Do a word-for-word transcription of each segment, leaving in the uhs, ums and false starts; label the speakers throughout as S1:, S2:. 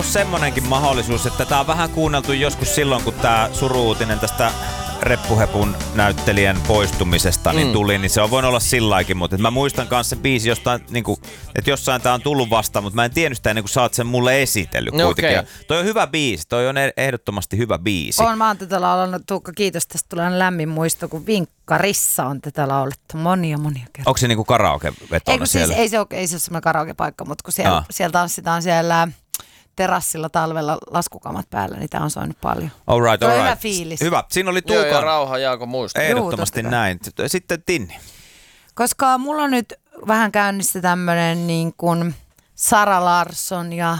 S1: semmonenkin mahdollisuus, että tää on vähän kuunneltu joskus silloin, kun tää suru-uutinen tästä Reppuhepun näyttelijän poistumisesta niin mm. tuli, niin se on voinut olla sillaikin, mutta mä muistan kanssa sen biisi jostain, niin kuin, että jossain tää on tullut vastaan, mutta mä en tiennyt sitä ennen kuin sä oot sen mulle esitellyt no kuitenkin. Okay. Toi on hyvä biisi, toi on ehdottomasti hyvä biisi.
S2: On, mä oon tätä laulanut, Tuukka, kiitos, tästä tulee lämmin muisto, kun Vinkkarissa on tätä laulettu monia monia kertaa.
S1: Onko se niinku karaoke-vetona siellä?
S2: Siis, ei se ole, ei se ole semmoinen karaoke-paikka, mutta kun siellä, siellä tanssitaan siellä terassilla talvella laskukamat päällä, niin tää on soinut paljon.
S1: All right, all right.
S2: Hyvä fiilis.
S1: Hyvä. Siinä oli Tuukan.
S3: Joo, ja rauha Jaako muista.
S1: Ehdottomasti Juu, näin. Sitten Tinni.
S2: Koska mulla on nyt vähän käynnissä tämmönen niin kuin Sara Larsson ja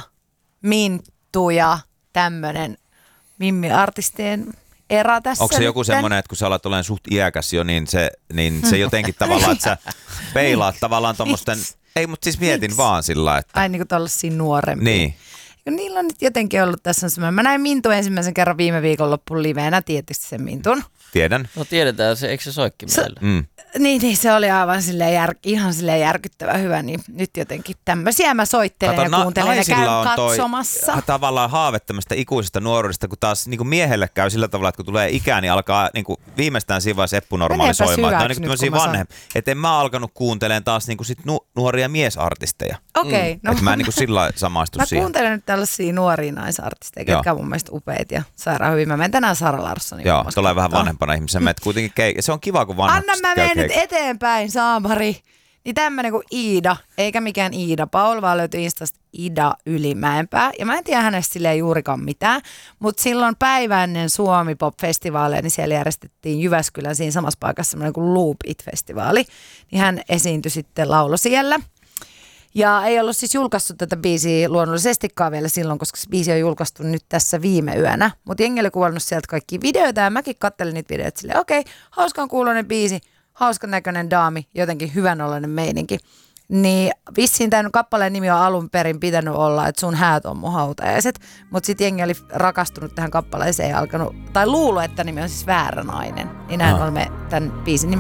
S2: Minttu ja tämmönen Mimmi-artistien era tässä.
S1: Onko se joku
S2: nytten?
S1: semmoinen, että kun sä alat olemaan suht iäkäs jo, niin se, niin se jotenkin tavallaan, että sä peilaat tavallaan tommosten... Ei, mutta siis mietin Miks? vaan sillä, että...
S2: Ai niin kuin tollasia nuorempia.
S1: Niin.
S2: Ja niillä on nyt jotenkin ollut tässä semmoinen. Mä näin Mintun ensimmäisen kerran viime viikonloppuun liveenä, tietysti sen Mintun.
S1: Tiedän.
S3: No tiedetään, se, eikö se soikki meillä?
S1: Mm.
S2: Niin, niin, se oli aivan silleen jär, ihan silleen järkyttävä hyvä, niin nyt jotenkin tämmöisiä mä soittelen Kato, ja kuuntelen ja käyn katsomassa.
S1: Toi, tavallaan haave tämmöistä ikuisesta nuoruudesta, kun taas niin kuin miehelle käy sillä tavalla, että kun tulee ikää, niin alkaa niin kuin viimeistään siinä vaiheessa Eppu normalisoimaan. Että on niin kuin vanhempi. Että en mä alkanut kuuntelemaan taas niin kuin sit nu, nuoria miesartisteja.
S2: Okei. Okay,
S1: mm. no, että mä en niin kuin sillä samaistu
S2: mä
S1: siihen.
S2: Mä kuuntelen nyt tällaisia nuoria naisartisteja, ketkä on mun mielestä upeita ja sairaan hyvin. Mä menen tänään Sara Larssonin.
S1: Joo, tulee vähän vanhempana ihmisen. Mä kuitenkin keik- se on kiva, kun vanhat
S2: Anna mä menen nyt eteenpäin, Saamari. Niin tämmönen kuin Iida, eikä mikään Iida Paul, vaan löytyi Instasta Ida Ylimäenpää. Ja mä en tiedä hänestä silleen juurikaan mitään, mutta silloin päivä ennen Suomi Pop-festivaaleja, niin siellä järjestettiin Jyväskylän siinä samassa paikassa semmoinen kuin Loop It-festivaali. Niin hän esiintyi sitten laulo siellä. Ja ei ollut siis julkaissut tätä biisiä luonnollisestikaan vielä silloin, koska se biisi on julkaistu nyt tässä viime yönä. Mutta jengi oli kuvannut sieltä kaikki videoita ja mäkin kattelin niitä videoita silleen, okei, okay, hauskan kuuloinen biisi. Hauskan näköinen daami, jotenkin hyvän oloinen meininki. Niin vissiin tämän kappaleen nimi on alun perin pitänyt olla, että sun häät on mun hautajaiset. Mutta sitten jengi oli rakastunut tähän kappaleeseen ja alkanut, tai luulo, että nimi on siis Väärä nainen. Niin näin olemme tämän biisin nimen